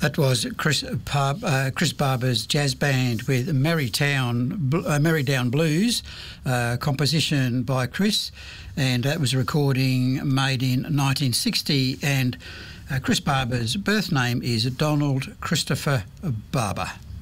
That was Chris Barber's jazz band with Merrydown Blues, composition by Chris, and that was a recording made in 1960. And Chris Barber's birth name is Donald Christopher Barber.